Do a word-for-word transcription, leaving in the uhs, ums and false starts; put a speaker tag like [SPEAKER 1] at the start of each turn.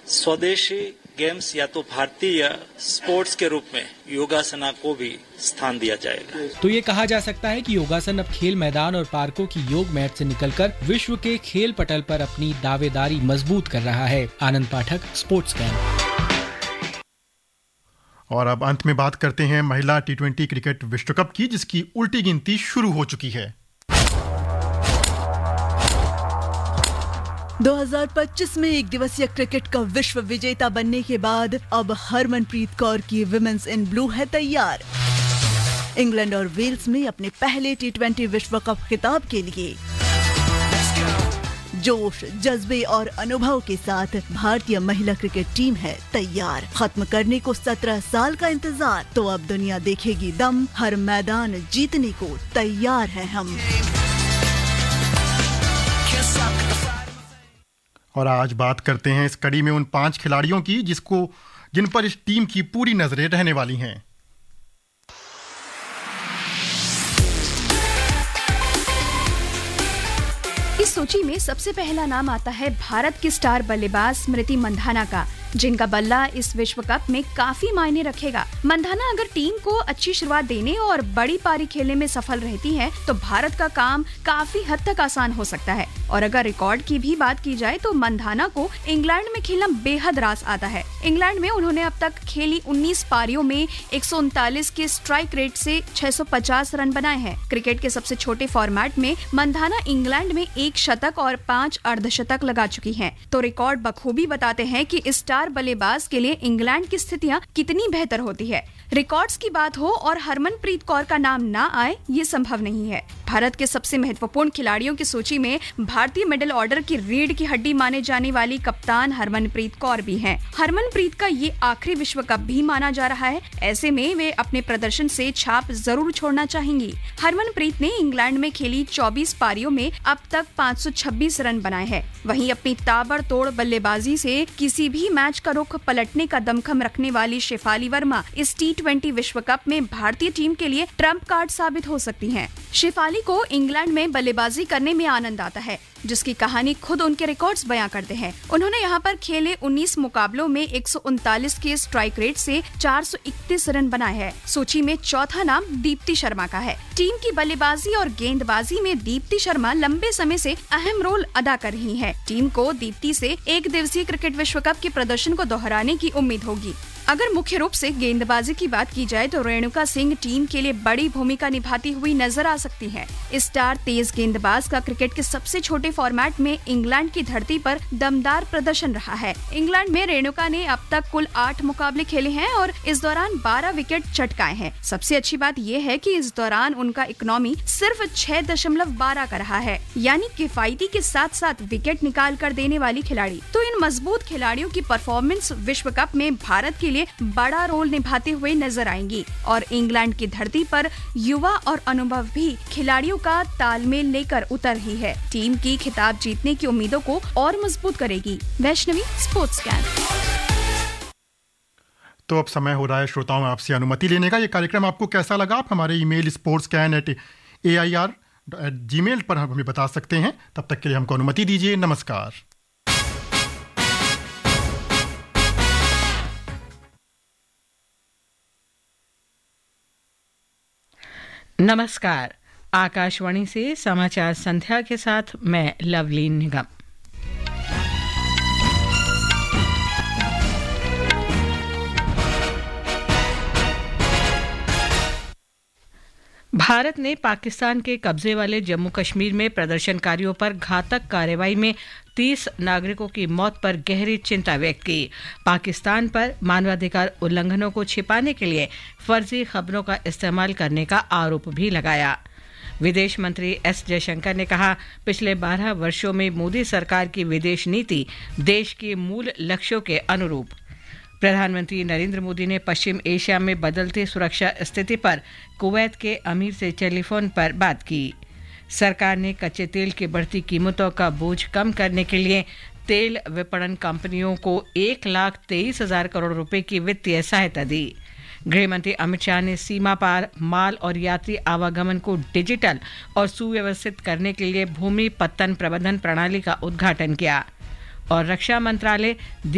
[SPEAKER 1] स्वदेशी गेम्स या तो भारतीय स्पोर्ट्स के रूप में योगासना को भी स्थान दिया जाएगा।
[SPEAKER 2] तो ये कहा जा सकता है कि योगासन अब खेल मैदान और पार्कों की योग मैट से निकलकर विश्व के खेल पटल पर अपनी दावेदारी मजबूत कर रहा है। आनंद पाठक, स्पोर्ट्स कैन।
[SPEAKER 3] और अब अंत में बात करते हैं महिला टी ट्वेंटी क्रिकेट विश्व कप की, जिसकी उल्टी गिनती शुरू हो चुकी है।
[SPEAKER 4] दो हज़ार पच्चीस में एक दिवसीय क्रिकेट का विश्व विजेता बनने के बाद अब हरमनप्रीत कौर की विमेंस इन ब्लू है तैयार। इंग्लैंड और वेल्स में अपने पहले टी ट्वेंटी विश्व कप खिताब के लिए जोश, जज्बे और अनुभव के साथ भारतीय महिला क्रिकेट टीम है तैयार। खत्म करने को सत्रह साल का इंतजार, तो अब दुनिया देखेगी दम। हर मैदान जीतने को तैयार है हम।
[SPEAKER 3] और आज बात करते हैं इस कड़ी में उन पांच खिलाड़ियों की जिसको जिन पर इस टीम की पूरी नजरें रहने वाली हैं।
[SPEAKER 5] इस सूची में सबसे पहला नाम आता है भारत की स्टार बल्लेबाज स्मृति मंधाना का, जिनका बल्ला इस विश्व कप में काफी मायने रखेगा। मंधाना अगर टीम को अच्छी शुरुआत देने और बड़ी पारी खेलने में सफल रहती है तो भारत का काम काफी हद तक आसान हो सकता है। और अगर रिकॉर्ड की भी बात की जाए तो मंधाना को इंग्लैंड में खेलना बेहद रास आता है। इंग्लैंड में उन्होंने अब तक खेली उन्नीस पारियों में एक सौ उनतालीस के स्ट्राइक रेट से छह सौ पचास रन बनाए हैं। क्रिकेट के सबसे छोटे फॉर्मेट में मंधाना इंग्लैंड में एक शतक और पांच अर्धशतक लगा चुकी हैं। तो रिकॉर्ड बखूबी बताते हैं कि इस स्टार बल्लेबाज के लिए इंग्लैंड की स्थितियां कितनी बेहतर होती है। रिकॉर्ड्स की बात हो और हरमनप्रीत कौर का नाम ना आए, ये संभव नहीं है। भारत के सबसे महत्वपूर्ण खिलाड़ियों की सूची में भारतीय मिडिल ऑर्डर की रीढ़ की हड्डी माने जाने वाली कप्तान हरमनप्रीत कौर भी हैं। हरमनप्रीत का ये आखिरी विश्व कप भी माना जा रहा है। ऐसे में वे अपने प्रदर्शन से छाप जरूर छोड़ना चाहेंगी। हरमनप्रीत ने इंग्लैंड में खेली चौबीस पारियों में अब तक पाँच सौ छब्बीस रन बनाए हैं। वहीं अपनी ताबड़तोड़ बल्लेबाजी से किसी भी मैच का रुख पलटने का दमखम रखने वाली शेफाली वर्मा इस टी ट्वेंटी विश्व कप में भारतीय टीम के लिए ट्रम्प कार्ड साबित हो सकती हैं। शेफाली को इंग्लैंड में बल्लेबाजी करने में आनंद आता है, जिसकी कहानी खुद उनके रिकॉर्ड्स बयां करते हैं। उन्होंने यहां पर खेले उन्नीस मुकाबलों में एक सौ उनतालीस के स्ट्राइक रेट से चार सौ इकतीस रन बनाए हैं। सूची में चौथा नाम दीप्ति शर्मा का है। टीम की बल्लेबाजी और गेंदबाजी में दीप्ति शर्मा लंबे समय से अहम रोल अदा कर रही हैं। टीम को दीप्ति से एक दिवसीय क्रिकेट विश्व कप के प्रदर्शन को दोहराने की उम्मीद होगी। अगर मुख्य रूप से गेंदबाजी की बात की जाए तो रेणुका सिंह टीम के लिए बड़ी भूमिका निभाती हुई नजर आ सकती है। स्टार तेज गेंदबाज का क्रिकेट के सबसे छोटे फॉर्मेट में इंग्लैंड की धरती पर दमदार प्रदर्शन रहा है। इंग्लैंड में रेणुका ने अब तक कुल आठ मुकाबले खेले हैं और इस दौरान बारह विकेट चटकाए हैं। सबसे अच्छी बात यह है कि इस दौरान उनका इकोनॉमी सिर्फ छह दशमलव बारह का रहा है, यानी किफायती के साथ साथ विकेट निकाल कर देने वाली खिलाड़ी। तो इन मजबूत खिलाड़ियों की परफॉर्मेंस विश्व कप में भारत के लिए बड़ा रोल निभाते हुए नजर आएंगी और इंग्लैंड की धरती पर युवा और अनुभव भी खिलाड़ियों का तालमेल लेकर उतर रही है। टीम की खिताब जीतने की उम्मीदों को और मजबूत करेगी। Vaishnavi, sports can.
[SPEAKER 3] तो अब समय हो रहा है श्रोताओं आपसे अनुमति लेने का। ये कार्यक्रम आपको कैसा लगा? आप हमारे email sports can at A I R eight ji mail पर हमें बता सकते हैं। तब तक के लिए हमको अनुमति दीजिए। नमस्कार।
[SPEAKER 6] नमस्कार। आकाशवाणी से समाचार संध्या के साथ मैं लवलीन निगम। भारत ने पाकिस्तान के कब्जे वाले जम्मू कश्मीर में प्रदर्शनकारियों पर घातक कार्रवाई में तीस नागरिकों की मौत पर गहरी चिंता व्यक्त की। पाकिस्तान पर मानवाधिकार उल्लंघनों को छिपाने के लिए फर्जी खबरों का इस्तेमाल करने का आरोप भी लगाया। विदेश मंत्री एस जयशंकर ने कहा, पिछले बारह वर्षों में मोदी सरकार की विदेश नीति देश के मूल लक्ष्यों के अनुरूप। प्रधानमंत्री नरेंद्र मोदी ने पश्चिम एशिया में बदलती सुरक्षा स्थिति पर कुवैत के अमीर से टेलीफोन पर बात की। सरकार ने कच्चे तेल की बढ़ती कीमतों का बोझ कम करने के लिए तेल विपणन कंपनियों को एक लाख तेईस हजार करोड़ रुपए की वित्तीय सहायता दी। गृह मंत्री अमित शाह ने सीमा पार माल और यात्री आवागमन को डिजिटल और सुव्यवस्थित करने के लिए भूमि पत्तन प्रबंधन प्रणाली का उद्घाटन किया। और रक्षा मंत्रालय